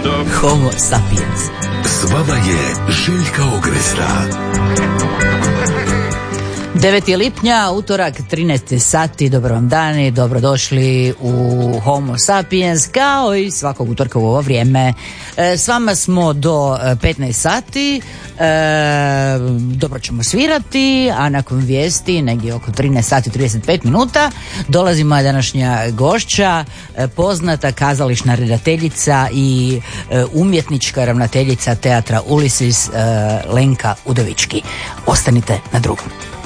Homo sapiens. S vama je Željka Ogrezda. 9. lipnja, utorak, 13 sati, dobro vam dani, dobrodošli u Homo Sapiens, kao i svakog utorka u ovo vrijeme. S vama smo do 15 sati, dobro ćemo svirati, a nakon vijesti, negdje oko 13 sati 35 minuta, dolazi moja današnja gošća, poznata kazališna redateljica i umjetnička ravnateljica teatra Ulysses, Lenka Udovički. Ostanite na drugom.